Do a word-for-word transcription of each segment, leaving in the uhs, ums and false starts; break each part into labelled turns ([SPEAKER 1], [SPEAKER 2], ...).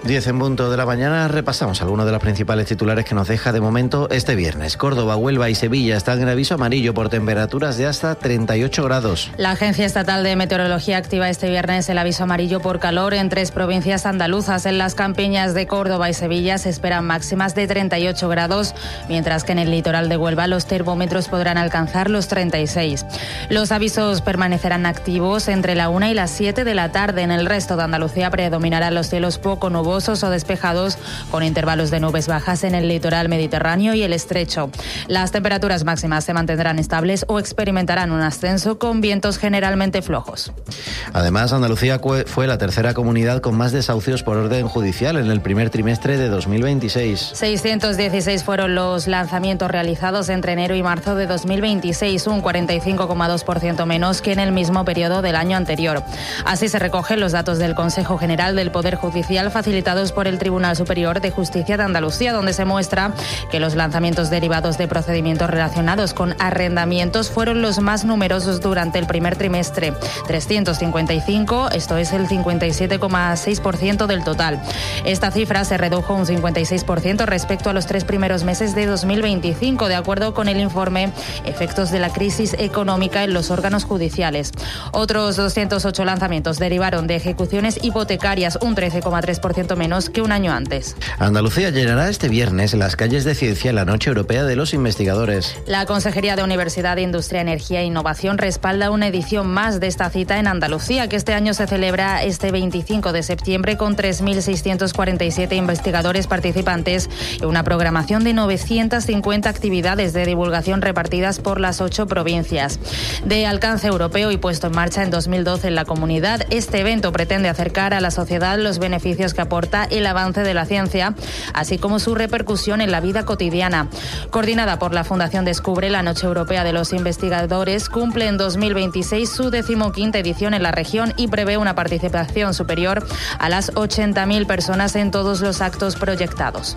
[SPEAKER 1] diez en punto de la mañana, repasamos algunos de los principales titulares que nos deja de momento este viernes. Córdoba, Huelva y Sevilla están en aviso amarillo por temperaturas de hasta treinta y ocho grados.
[SPEAKER 2] La Agencia Estatal de Meteorología activa este viernes el aviso amarillo por calor en tres provincias andaluzas. En las campiñas de Córdoba y Sevilla se esperan máximas de treinta y ocho grados, mientras que en el litoral de Huelva los termómetros podrán alcanzar los treinta y seis. Los avisos permanecerán activos entre la una y las siete de la tarde. En el resto de Andalucía predominarán los cielos poco nubosos o despejados, con intervalos de nubes bajas en el litoral mediterráneo y el estrecho. Las temperaturas máximas se mantendrán estables o experimentarán un ascenso con vientos generalmente flojos.
[SPEAKER 1] Además, Andalucía fue la tercera comunidad con más desahucios por orden judicial en el primer trimestre de dos mil veintiséis.
[SPEAKER 2] seiscientos dieciséis fueron los lanzamientos realizados entre enero y marzo de dos mil veintiséis, un cuarenta y cinco coma dos por ciento menos que en el mismo periodo del año anterior. Así se recogen los datos del Consejo General del Poder Judicial facilitados por el Tribunal Superior de Justicia de Andalucía, donde se muestra que los lanzamientos derivados de procedimientos relacionados con arrendamientos fueron los más numerosos durante el primer trimestre, trescientos cincuenta y cinco, esto es el cincuenta y siete coma seis por ciento del total. Esta cifra se redujo un cincuenta y seis por ciento respecto a los tres primeros meses de dos mil veinticinco, de acuerdo con el informe Efectos de la crisis económica en los órganos judiciales. Otros doscientos ocho lanzamientos derivaron de ejecuciones hipotecarias, un trece coma tres por ciento menos que un año antes.
[SPEAKER 1] Andalucía llenará este viernes las calles de Ciencia en la Noche Europea de los Investigadores.
[SPEAKER 2] La Consejería de Universidad, Industria, Energía e Innovación respalda una edición más de esta cita en Andalucía, que este año se celebra este veinticinco de septiembre con tres mil seiscientos cuarenta y siete investigadores participantes y una programación de novecientas cincuenta actividades de divulgación repartidas por las ocho provincias. De alcance europeo y puesto en marcha en dos mil doce en la comunidad, este evento pretende acercar a la sociedad los beneficios que aporta el avance de la ciencia, así como su repercusión en la vida cotidiana. Coordinada por la Fundación Descubre, la Noche Europea de los Investigadores cumple en dos mil veintiséis su decimoquinta edición en la región y prevé una participación superior a las ochenta mil personas en todos los actos proyectados.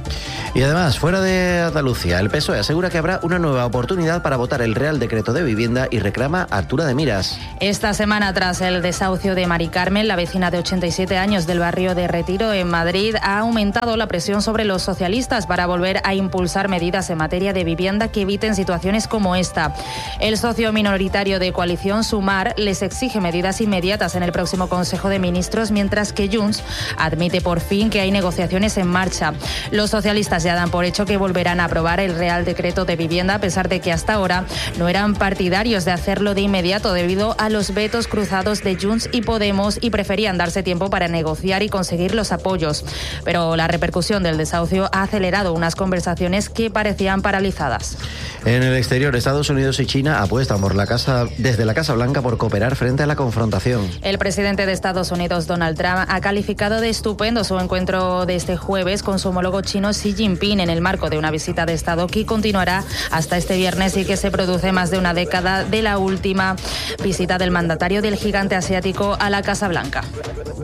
[SPEAKER 1] Y además, fuera de Andalucía, el P S O E asegura que habrá una nueva oportunidad para votar el Real Decreto de Vivienda y reclama altura de miras.
[SPEAKER 2] Esta semana, tras el desahucio de Mari Carmen, la vecina de ochenta y siete años del barrio de Retiro en Madrid, ha aumentado la presión sobre los socialistas para volver a impulsar medidas en materia de vivienda que eviten situaciones como esta. El socio minoritario de coalición, Sumar, les exige medidas inmediatas en el próximo Consejo de Ministros, mientras que Junts admite por fin que hay negociaciones en marcha. Los socialistas ya dan por hecho que volverán a aprobar el Real Decreto de Vivienda, a pesar de que hasta ahora no eran partidarios de hacerlo de inmediato debido a los vetos cruzados de Junts y Podemos, y preferían darse tiempo para negociar y conseguir los apoyos. Pero la repercusión del desahucio ha acelerado unas conversaciones que parecían paralizadas.
[SPEAKER 1] En el exterior, Estados Unidos y China apuestan por la casa, desde la Casa Blanca por cooperar frente a la confrontación.
[SPEAKER 2] El presidente de Estados Unidos, Donald Trump, ha calificado de estupendo su encuentro de este jueves con su homólogo chino Xi Jinping en el marco de una visita de Estado que continuará hasta este viernes y que se produce más de una década de la última visita del mandatario del gigante asiático a la Casa Blanca.